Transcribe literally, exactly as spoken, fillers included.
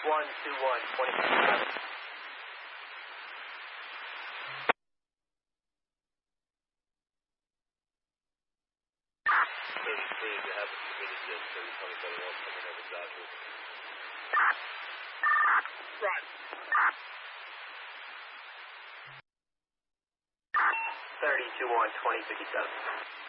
one two one, twenty fifty-seven. thirty-three, you haven't submitted yet, so you're probably better off coming over Joshua. Right. thirty-two one, twenty fifty-seven.